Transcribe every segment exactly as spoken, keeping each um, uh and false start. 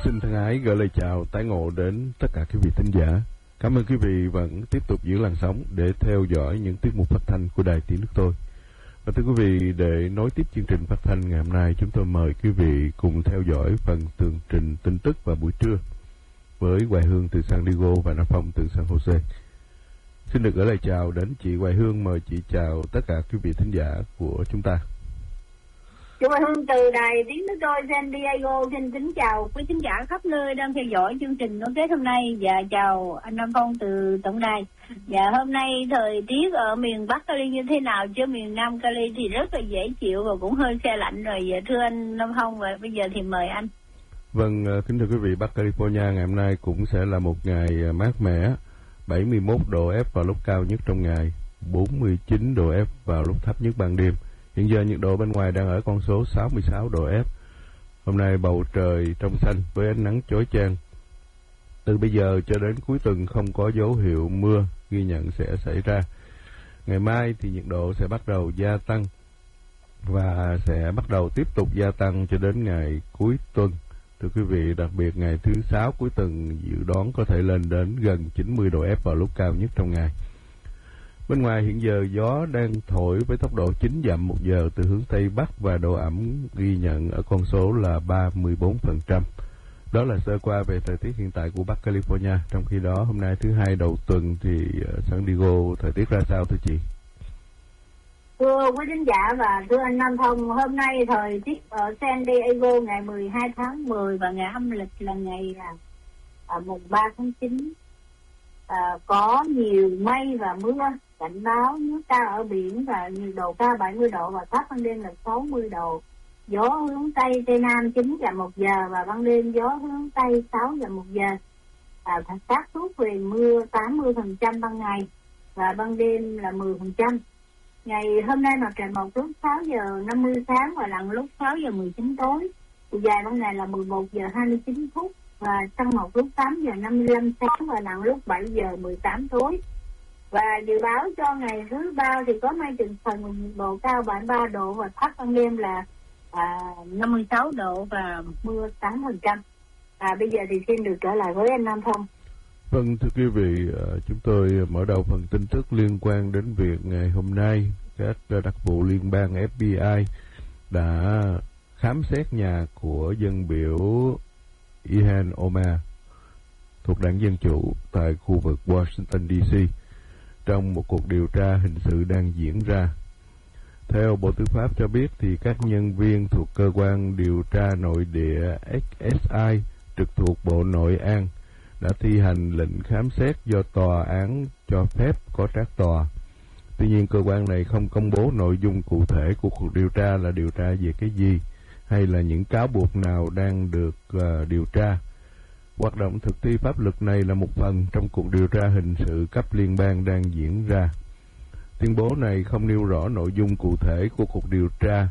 Xin thân ái gửi lời chào tái ngộ đến tất cả quý vị thính giả. Cảm ơn quý vị vẫn tiếp tục giữ làn sóng để theo dõi những tiết mục phát thanh của Đài Tiếng Nước Tôi. Và thưa quý vị, để nối tiếp chương trình phát thanh ngày hôm nay, chúng tôi mời quý vị cùng theo dõi phần tường trình tin tức vào buổi trưa với Hoài Hương từ San Diego và Nam Phong từ San Jose. Xin được gửi lời chào đến chị Hoài Hương, mời chị chào tất cả quý vị thính giả của chúng ta. Chị Hoài Hương từ Đài Tiếng Nước Tôi San Diego xin kính chào quý thính giả khắp nơi đang theo dõi chương trình nối kết hôm nay, và chào anh Nam Phong từ tổng đài. Và hôm nay thời tiết ở miền Bắc Cali như thế nào, chứ miền Nam Cali thì rất là dễ chịu và cũng hơi se lạnh rồi. Thưa anh Nam Phong, và bây giờ thì mời anh. Vâng, kính thưa quý vị, Bắc California ngày hôm nay cũng sẽ là một ngày mát mẻ, bảy mươi mốt độ F vào lúc cao nhất trong ngày, bốn mươi chín độ F vào lúc thấp nhất ban đêm. Hiện giờ nhiệt độ bên ngoài đang ở con số sáu mươi sáu độ F. Hôm nay bầu trời trong xanh với ánh nắng chói chang. Từ bây giờ cho đến cuối tuần không có dấu hiệu mưa ghi nhận sẽ xảy ra. Ngày mai thì nhiệt độ sẽ bắt đầu gia tăng và sẽ bắt đầu tiếp tục gia tăng cho đến ngày cuối tuần. Thưa quý vị, đặc biệt ngày thứ sáu cuối tuần dự đoán có thể lên đến gần chín mươi độ F vào lúc cao nhất trong ngày. Bên ngoài hiện giờ gió đang thổi với tốc độ chín dặm một giờ từ hướng Tây Bắc và độ ẩm ghi nhận ở con số là ba mươi bốn phần trăm. Đó là sơ qua về thời tiết hiện tại của Bắc California. Trong khi đó hôm nay thứ hai đầu tuần thì ở San Diego thời tiết ra sao thưa chị? Thưa quý khán giả và thưa anh Nam Thông, hôm nay thời tiết ở San Diego ngày mười hai tháng mười và ngày âm lịch là ngày à, mùng ba tháng chín. À, có nhiều mây và mưa, cảnh báo nước cao ở biển và nhiệt độ cao bảy mươi độ và thấp ban đêm là sáu mươi độ. Gió hướng Tây Tây Nam chín dặm một giờ và ban đêm gió hướng Tây sáu dặm một giờ. À, xác suất về mưa tám mươi phần trăm ban ngày và ban đêm là mười phần trăm. Ngày hôm nay mặt trời mọc lúc sáu giờ năm mươi sáng và lặn lúc sáu giờ mười chín tối. Chiều dài ban ngày là mười một giờ hai mươi chín phút và trăng mọc lúc tám giờ năm mươi lăm sáng và lặn lúc bảy giờ mười tám tối. Và dự báo cho ngày thứ ba thì có mây chừng phần, nhiệt độ cao bảy mươi ba độ và thấp ban đêm là à, năm mươi sáu độ và mưa tám phần trăm. À, bây giờ thì xin được trở lại với anh Nam Phong. Vâng, thưa quý vị, chúng tôi mở đầu phần tin tức liên quan đến việc ngày hôm nay các đặc vụ liên bang F B I đã khám xét nhà của dân biểu Ilhan Omar thuộc đảng Dân Chủ tại khu vực Washington D C trong một cuộc điều tra hình sự đang diễn ra. Theo Bộ Tư pháp cho biết thì các nhân viên thuộc cơ quan điều tra nội địa X S I trực thuộc Bộ Nội an đã thi hành lệnh khám xét do tòa án cho phép có trác tòa. Tuy nhiên cơ quan này không công bố nội dung cụ thể của cuộc điều tra là điều tra về cái gì hay là những cáo buộc nào đang được uh, điều tra. Hoạt động thực thi pháp luật này là một phần trong cuộc điều tra hình sự cấp liên bang đang diễn ra. Tuyên bố này không nêu rõ nội dung cụ thể của cuộc điều tra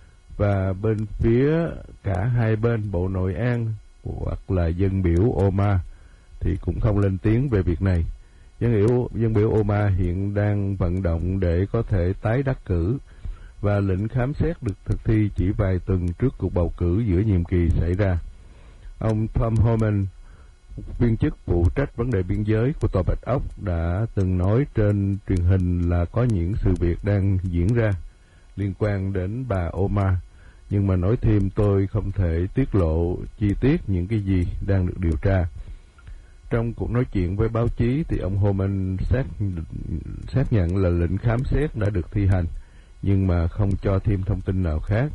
và bên phía cả hai bên Bộ Nội an hoặc là dân biểu Omar thì cũng không lên tiếng về việc này. Dân biểu, dân biểu Omar hiện đang vận động để có thể tái đắc cử và lệnh khám xét được thực thi chỉ vài tuần trước cuộc bầu cử giữa nhiệm kỳ xảy ra. Ông Tom Homan, viên chức phụ trách vấn đề biên giới của Tòa Bạch Ốc, đã từng nói trên truyền hình là có những sự việc đang diễn ra liên quan đến bà Omar, nhưng mà nói thêm tôi không thể tiết lộ chi tiết những cái gì đang được điều tra. Trong cuộc nói chuyện với báo chí thì ông Homan xác, xác nhận là lệnh khám xét đã được thi hành, nhưng mà không cho thêm thông tin nào khác.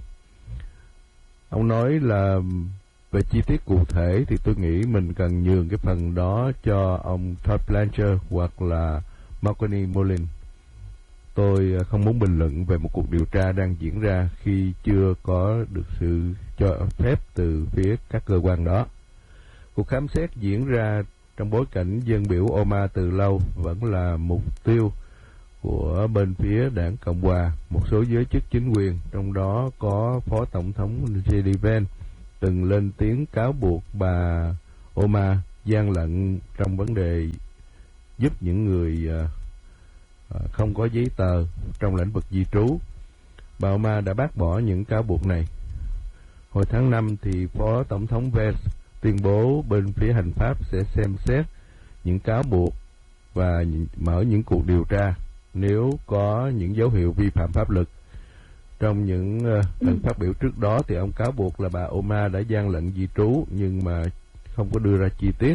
Ông nói là về chi tiết cụ thể thì tôi nghĩ mình cần nhường cái phần đó cho ông Todd Blanchard hoặc là Marconi Molin. Tôi không muốn bình luận về một cuộc điều tra đang diễn ra khi chưa có được sự cho phép từ phía các cơ quan đó. Cuộc khám xét diễn ra trong bối cảnh dân biểu Omar từ lâu vẫn là mục tiêu của bên phía đảng Cộng hòa. Một số giới chức chính quyền, trong đó có Phó Tổng thống J D Vance, từng lên tiếng cáo buộc bà Omar gian lận trong vấn đề giúp những người uh, không có giấy tờ trong lĩnh vực di trú. Bà Omar đã bác bỏ những cáo buộc này. Hồi tháng năm thì Phó Tổng thống Vance tuyên bố bên phía hành pháp sẽ xem xét những cáo buộc và mở những cuộc điều tra nếu có những dấu hiệu vi phạm pháp luật. Trong những uh, lần phát biểu trước đó thì ông cáo buộc là bà Oma đã gian lận di trú nhưng mà không có đưa ra chi tiết.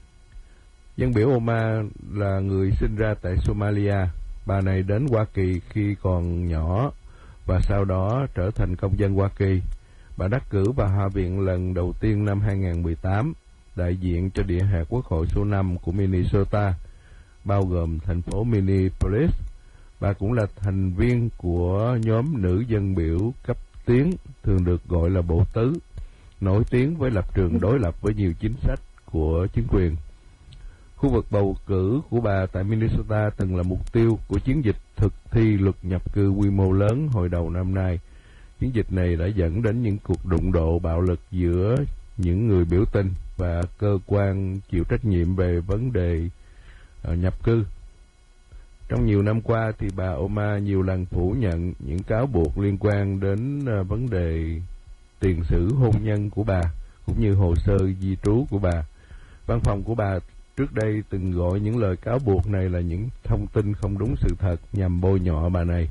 Dân biểu Oma là người sinh ra tại Somalia. Bà này đến Hoa Kỳ khi còn nhỏ và sau đó trở thành công dân Hoa Kỳ. Bà đắc cử vào Hạ viện lần đầu tiên năm hai không một tám, đại diện cho địa hạt quốc hội số năm của Minnesota, bao gồm thành phố Minneapolis. Bà cũng là thành viên của nhóm nữ dân biểu cấp tiến, thường được gọi là bộ tứ, nổi tiếng với lập trường đối lập với nhiều chính sách của chính quyền. Khu vực bầu cử của bà tại Minnesota từng là mục tiêu của chiến dịch thực thi luật nhập cư quy mô lớn hồi đầu năm nay. Chiến dịch này đã dẫn đến những cuộc đụng độ bạo lực giữa những người biểu tình và cơ quan chịu trách nhiệm về vấn đề uh, nhập cư. Trong nhiều năm qua thì bà Oma nhiều lần phủ nhận những cáo buộc liên quan đến uh, vấn đề tiền sử hôn nhân của bà cũng như hồ sơ di trú của bà. Văn phòng của bà trước đây từng gọi những lời cáo buộc này là những thông tin không đúng sự thật nhằm bôi nhọ bà này.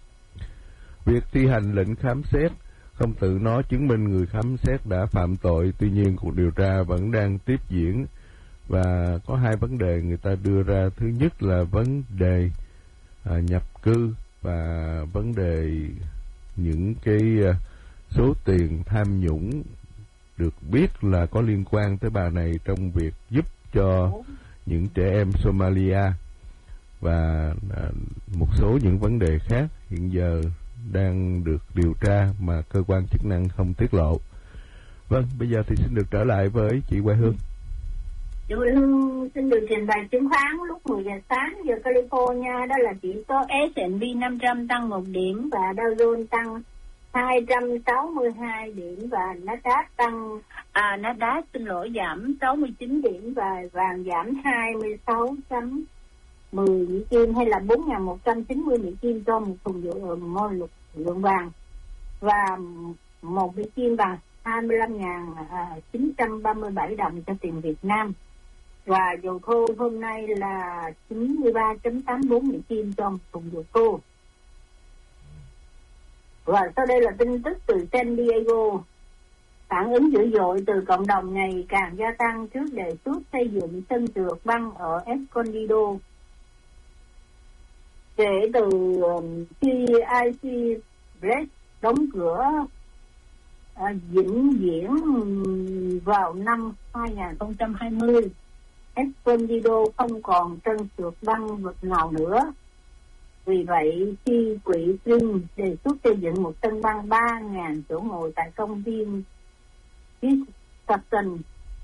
Việc thi hành lệnh khám xét không tự nó chứng minh người khám xét đã phạm tội, tuy nhiên cuộc điều tra vẫn đang tiếp diễn và có hai vấn đề người ta đưa ra. Thứ nhất là vấn đề à, nhập cư và vấn đề những cái à, số tiền tham nhũng được biết là có liên quan tới bà này trong việc giúp cho những trẻ em Somalia và à, một số những vấn đề khác hiện giờ đang được điều tra mà cơ quan chức năng không tiết lộ. Vâng, bây giờ thì xin được trở lại với chị Quay Hương. Chị Quay Hương xin được trình bày chứng khoán lúc mười giờ sáng giờ California, đó là chỉ có S and P năm trăm tăng một điểm và Dow Jones tăng hai trăm sáu mươi hai điểm và Nasdaq tăng à Nasdaq xin lỗi giảm sáu mươi chín điểm và vàng giảm hai mươi sáu chấm mười Mỹ Kim hay là bốn nghìn một trăm chín mươi Mỹ Kim cho một thùng lượng lượng vàng, và một Mỹ Kim bằng hai mươi lăm nghìn chín trăm ba mươi bảy đồng cho tiền Việt Nam, và dầu thô hôm nay là chín mươi ba chấm tám mươi bốn Mỹ Kim cho một thùng dầu thô. Và sau đây là tin tức từ San Diego. Phản ứng dữ dội từ cộng đồng ngày càng gia tăng trước đề xuất xây dựng sân trượt băng ở Escondido. Kể từ khi i xê Break đóng cửa à, vĩnh viễn vào năm hai không hai không, Escondido không còn sân trượt băng vực nào nữa. Vì vậy, khi quỹ Green đề xuất xây dựng một sân băng ba nghìn chỗ ngồi tại công viên Houston,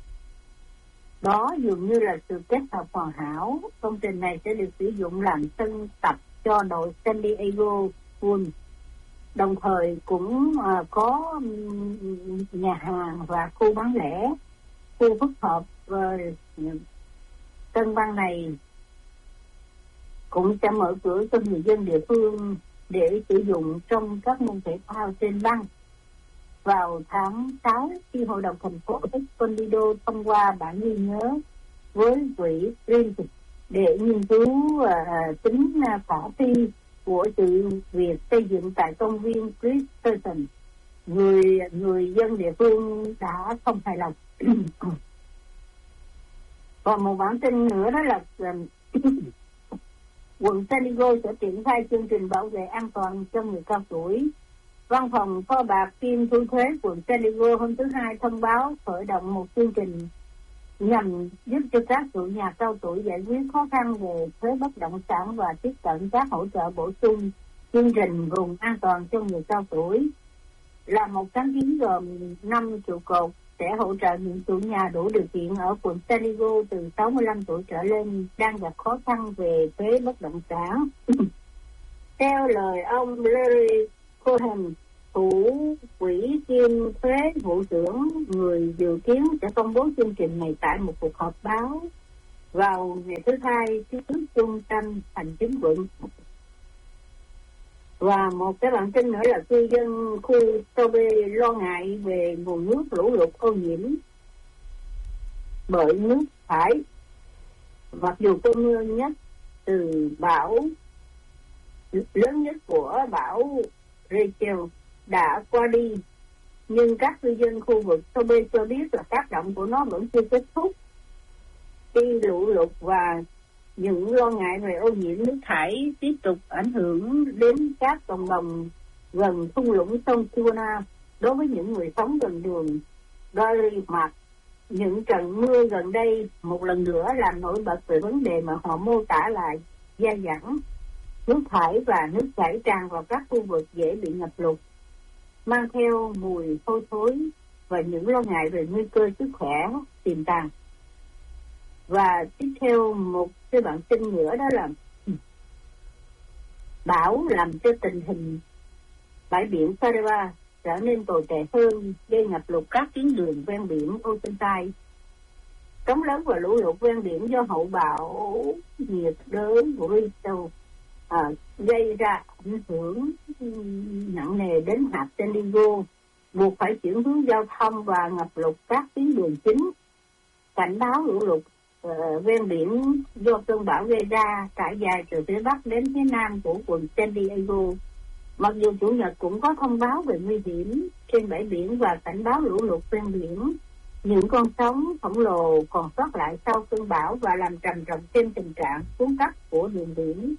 đó dường như là sự kết hợp hoàn hảo. Công trình này sẽ được sử dụng làm sân tập cho đội San Diego Bulls, đồng thời cũng uh, có um, nhà hàng và khu bán lẻ. Khu phức hợp uh, sân băng này cũng sẽ mở cửa cho người dân địa phương để sử dụng trong các môn thể thao trên băng. Vào tháng sáu, khi Hội đồng thành phố Escondido thông qua bản ghi nhớ với quỹ Green để nghiên cứu uh, tính uh, khả thi của sự việc xây dựng tại công viên Christensen, người người dân địa phương đã không hài lòng. Còn một bản tin nữa đó là uh, quận San Diego sẽ triển khai chương trình bảo vệ an toàn cho người cao tuổi. Văn phòng kho bạc kiêm thu thuế quận San Diego hôm thứ Hai thông báo khởi động một chương trình nhằm giúp cho các chủ nhà cao tuổi giải quyết khó khăn về thuế bất động sản và tiếp cận các hỗ trợ bổ sung. Chương trình vùng an toàn cho người cao tuổi là một sáng kiến gồm năm trụ cột sẽ hỗ trợ những chủ nhà đủ điều kiện ở quận San Diego từ sáu mươi lăm tuổi trở lên đang gặp khó khăn về thuế bất động sản. Theo lời ông Larry Cohen, thủ quỹ kiêm thuế vụ trưởng, người dự kiến sẽ công bố chương trình này tại một cuộc họp báo vào ngày thứ Hai trước trung tâm hành chính quận. Và một cái bản tin nữa là cư dân khu Tobe lo ngại về nguồn nước lũ lụt ô nhiễm. bởi nước thải. Mặc dù cơn mưa nhất từ bão lớn nhất của bão Rachel đã qua đi, nhưng các cư dân khu vực Tobe cho biết là tác động của nó vẫn chưa kết thúc. Khi lũ lụt và những lo ngại về ô nhiễm nước thải tiếp tục ảnh hưởng đến các cộng đồng gần thung lũng sông Suwana. Đối với những người sống gần đường Gary Mart, những trận mưa gần đây một lần nữa làm nổi bật về vấn đề mà họ mô tả là dai dẳng. Nước thải và nước chảy tràn vào các khu vực dễ bị ngập lụt, mang theo mùi hôi thối và những lo ngại về nguy cơ sức khỏe tiềm tàng. Và tiếp theo một cái bản tin nữa, đó là bão làm cho tình hình bãi biển Sareva trở nên tồi tệ hơn, gây ngập lụt các tuyến đường ven biển Oceanside. Sóng lớn và lũ lụt ven biển do hậu bão nhiệt đới Rachel à, gây ra ảnh hưởng nặng nề đến hạt San Diego, buộc phải chuyển hướng giao thông và ngập lụt các tuyến đường chính. Cảnh báo lũ lụt uh, ven biển do cơn bão gây ra trải dài từ phía bắc đến phía nam của quận San Diego. Mặc dù Chủ nhật cũng có thông báo về nguy hiểm trên bãi biển và cảnh báo lũ lụt ven biển, những con sóng khổng lồ còn sót lại sau cơn bão và làm trầm trọng thêm tình trạng xuống cấp của đường biển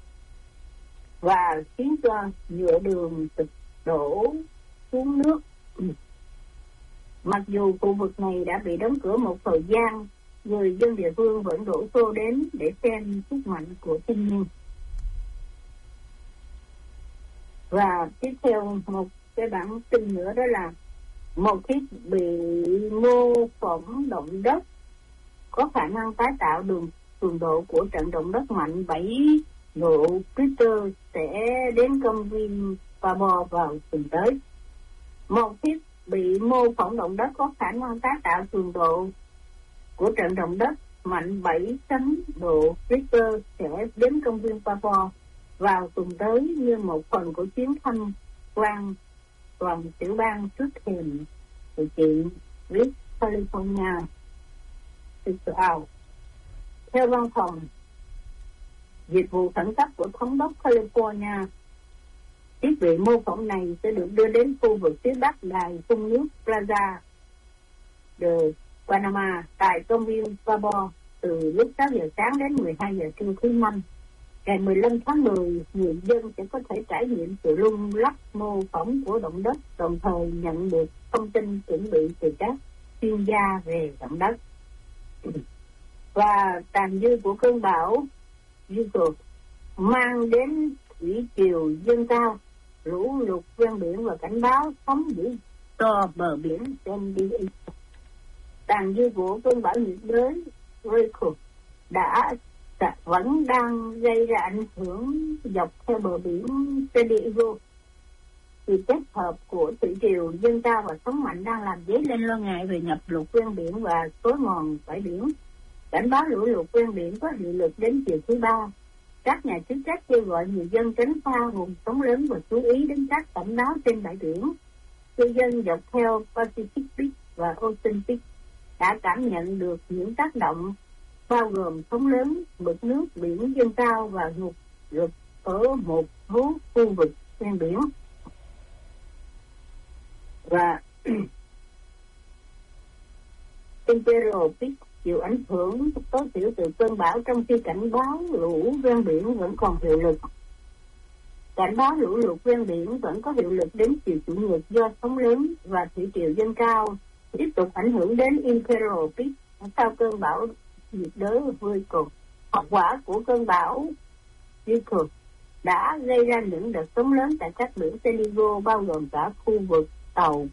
và khiến cho nhựa đường sụp đổ xuống nước. Mặc dù khu vực này đã bị đóng cửa một thời gian, người dân địa phương vẫn đổ xô đến để xem sức mạnh của thiên nhiên. Và tiếp theo một cái bản tin nữa, đó là một thiết bị mô phỏng động đất có khả năng tái tạo đường cường độ của trận động đất mạnh bảy độ Richter sẽ đến công viên Pabo vào tuần tới. Một thiết bị mô phỏng động đất có khả năng tái tạo cường độ của trận động đất mạnh bảy chấm độ Richter sẽ đến công viên Pabo vào tuần tới như một phần của chuyến thăm quan toàn tiểu bang trước thềm sự kiện West California. Theo văn phòng dịch vụ khẩn cấp của thống đốc California, thiết bị mô phỏng này sẽ được đưa đến khu vực phía bắc đài phun nước Plaza de Panama tại công viên Pabo từ lúc sáu giờ sáng đến mười hai giờ trưa thứ năm. Ngày mười lăm tháng mười, người dân sẽ có thể trải nghiệm sự lung lắc mô phỏng của động đất, đồng thời nhận được thông tin chuẩn bị từ các chuyên gia về động đất. Và tàn dư của cơn bão Hugo mang đến thủy triều dâng cao, lũ lụt ven biển và cảnh báo sóng dữ to bờ biển San Diego. Tàn dư của cơn bão nhiệt đới Rachel đã vẫn đang gây ra ảnh hưởng dọc theo bờ biển San Diego. Sự kết hợp của thủy triều dâng cao và sóng mạnh đang làm dấy lên lo ngại về ngập lụt ven biển và xói mòn bãi biển. Cảnh báo lũ lụt ven biển có hiệu lực đến chiều thứ ba. Các nhà chức trách kêu gọi người dân tránh xa vùng sóng lớn và chú ý đến các cảnh báo trên bãi biển. Cư dân dọc theo Pacific Beach và Ocean Beach đã cảm nhận được những tác động bao gồm sóng lớn, mực nước biển dâng cao và ngục lụt ở một số khu vực ven biển. Và Imperial Peak chịu ảnh hưởng tối thiểu từ cơn bão, trong khi cảnh báo lũ ven biển vẫn còn hiệu lực. Cảnh báo lũ lụt ven biển vẫn có hiệu lực đến chiều Chủ nhật do sóng lớn và thủy triều dâng cao tiếp tục ảnh hưởng đến Imperial Peak sau cơn bão nhiệt đới Rachel. Hậu quả của cơn bão Rachel đã gây ra những đợt sóng lớn tại các biển San Diego, bao gồm cả khu vực tàu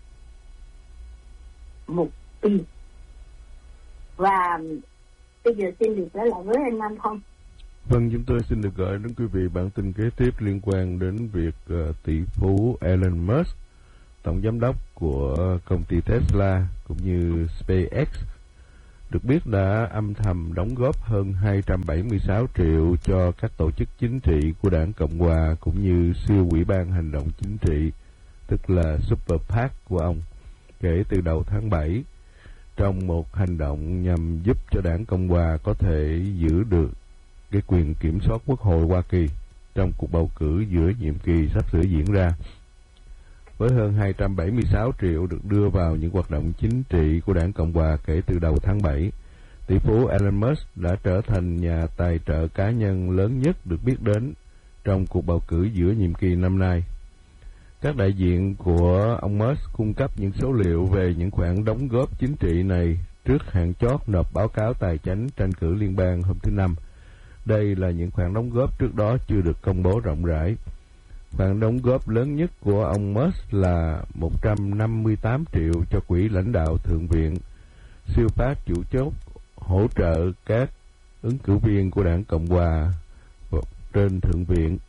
Mục Pi. Và bây giờ xin được trở lại với anh Nam Thông. Vâng, chúng tôi xin được gửi đến quý vị bản tin kế tiếp liên quan đến việc uh, tỷ phú Elon Musk, tổng giám đốc của công ty Tesla cũng như SpaceX, được biết đã âm thầm đóng góp hơn hai trăm bảy mươi sáu triệu cho các tổ chức chính trị của đảng Cộng Hòa cũng như siêu ủy ban hành động chính trị, tức là Super PAC của ông, kể từ đầu tháng bảy. trong một hành động nhằm giúp cho đảng Cộng hòa có thể giữ được cái quyền kiểm soát Quốc hội Hoa Kỳ trong cuộc bầu cử giữa nhiệm kỳ sắp sửa diễn ra. Với hơn hai trăm bảy mươi sáu triệu được đưa vào những hoạt động chính trị của đảng Cộng hòa kể từ đầu tháng bảy, tỷ phú Elon Musk đã trở thành nhà tài trợ cá nhân lớn nhất được biết đến trong cuộc bầu cử giữa nhiệm kỳ năm nay. Các đại diện của ông Musk cung cấp những số liệu về những khoản đóng góp chính trị này trước hạn chót nộp báo cáo tài chánh tranh cử liên bang hôm thứ Năm. Đây là những khoản đóng góp trước đó chưa được công bố rộng rãi. Khoản đóng góp lớn nhất của ông Musk là một trăm năm mươi tám triệu cho quỹ lãnh đạo Thượng viện, siêu phát chủ chốt hỗ trợ các ứng cử viên của đảng Cộng hòa trên Thượng viện.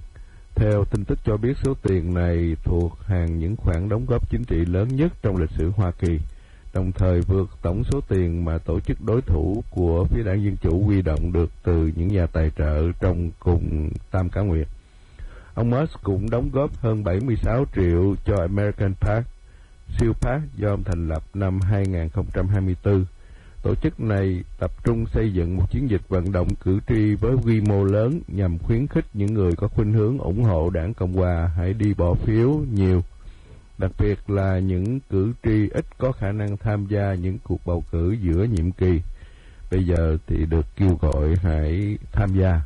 Theo tin tức cho biết, số tiền này thuộc hàng những khoản đóng góp chính trị lớn nhất trong lịch sử Hoa Kỳ, đồng thời vượt tổng số tiền mà tổ chức đối thủ của phía đảng Dân Chủ huy động được từ những nhà tài trợ trong cùng Tam Cá Nguyệt. Ông Musk cũng đóng góp hơn bảy mươi sáu triệu cho American PAC, siêu PAC do ông thành lập năm hai nghìn không trăm hai mươi tư. Tổ chức này tập trung xây dựng một chiến dịch vận động cử tri với quy mô lớn nhằm khuyến khích những người có khuynh hướng ủng hộ đảng Cộng hòa hãy đi bỏ phiếu nhiều, đặc biệt là những cử tri ít có khả năng tham gia những cuộc bầu cử giữa nhiệm kỳ. Bây giờ thì được kêu gọi hãy tham gia.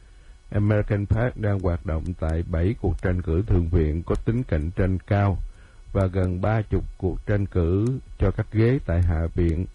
American PAC đang hoạt động tại bảy cuộc tranh cử thượng viện có tính cạnh tranh cao và gần ba chục cuộc tranh cử cho các ghế tại Hạ viện.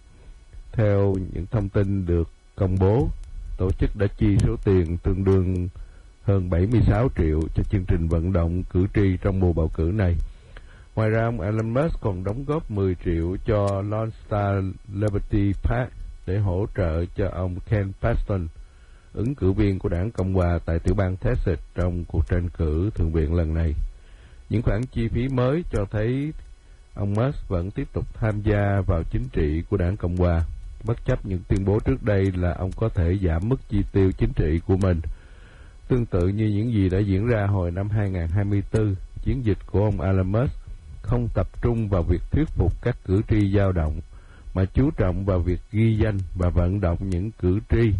Theo những thông tin được công bố, tổ chức đã chi số tiền tương đương hơn bảy mươi sáu triệu cho chương trình vận động cử tri trong mùa bầu cử này. Ngoài ra, ông Elon Musk còn đóng góp mười triệu cho Lone Star Liberty PAC để hỗ trợ cho ông Ken Paxton, ứng cử viên của đảng Cộng hòa tại tiểu bang Texas trong cuộc tranh cử thượng viện lần này. Những khoản chi phí mới cho thấy ông Musk vẫn tiếp tục tham gia vào chính trị của đảng Cộng hòa, bất chấp những tuyên bố trước đây là ông có thể giảm mức chi tiêu chính trị của mình. Tương tự như những gì đã diễn ra hồi năm hai nghìn không trăm hai mươi tư, chiến dịch của ông Elon Musk không tập trung vào việc thuyết phục các cử tri dao động, mà chú trọng vào việc ghi danh và vận động những cử tri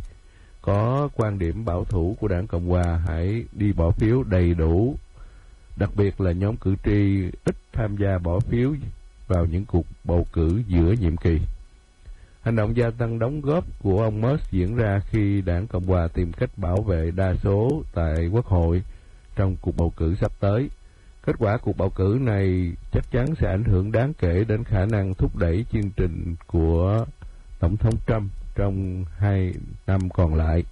có quan điểm bảo thủ của đảng Cộng hòa hãy đi bỏ phiếu đầy đủ, đặc biệt là nhóm cử tri ít tham gia bỏ phiếu vào những cuộc bầu cử giữa nhiệm kỳ. Hành động gia tăng đóng góp của ông Musk diễn ra khi đảng Cộng hòa tìm cách bảo vệ đa số tại Quốc hội trong cuộc bầu cử sắp tới. Kết quả cuộc bầu cử này chắc chắn sẽ ảnh hưởng đáng kể đến khả năng thúc đẩy chương trình của Tổng thống Trump trong hai năm còn lại.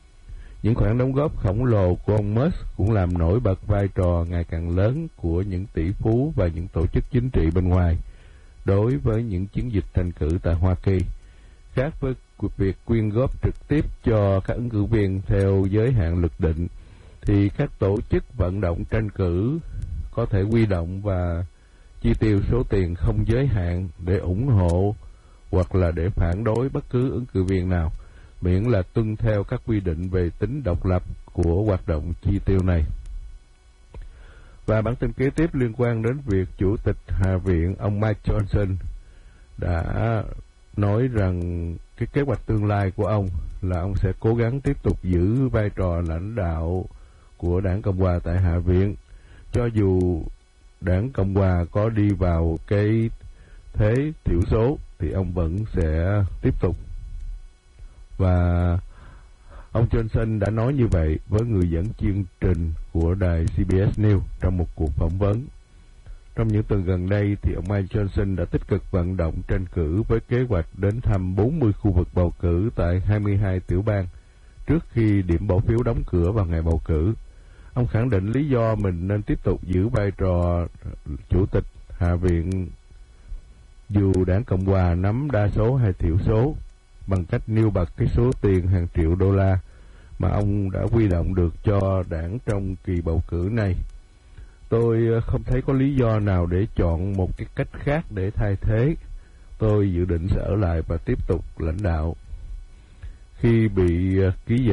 Những khoản đóng góp khổng lồ của ông Musk cũng làm nổi bật vai trò ngày càng lớn của những tỷ phú và những tổ chức chính trị bên ngoài đối với những chiến dịch tranh cử tại Hoa Kỳ. Khác với việc quyên góp trực tiếp cho các ứng cử viên theo giới hạn luật định, thì các tổ chức vận động tranh cử có thể huy động và chi tiêu số tiền không giới hạn để ủng hộ hoặc là để phản đối bất cứ ứng cử viên nào, miễn là tuân theo các quy định về tính độc lập của hoạt động chi tiêu này. Và bản tin kế tiếp liên quan đến việc Chủ tịch Hạ viện ông Mike Johnson đã nói rằng cái kế hoạch tương lai của ông là ông sẽ cố gắng tiếp tục giữ vai trò lãnh đạo của đảng Cộng hòa tại Hạ viện, cho dù đảng Cộng hòa có đi vào cái thế thiểu số thì ông vẫn sẽ tiếp tục. Và ông Johnson đã nói như vậy với người dẫn chương trình của đài xê bê ét News trong một cuộc phỏng vấn. Trong những tuần gần đây thì ông Mike Johnson đã tích cực vận động tranh cử với kế hoạch đến thăm bốn mươi khu vực bầu cử tại hai mươi hai tiểu bang trước khi điểm bỏ phiếu đóng cửa vào ngày bầu cử. Ông khẳng định lý do mình nên tiếp tục giữ vai trò Chủ tịch Hạ viện dù đảng Cộng hòa nắm đa số hay thiểu số, bằng cách nêu bật cái số tiền hàng triệu đô la mà ông đã huy động được cho đảng trong kỳ bầu cử này. Tôi không thấy có lý do nào để chọn một cái cách khác để thay thế. Tôi dự định sẽ ở lại và tiếp tục lãnh đạo. Khi bị ký giả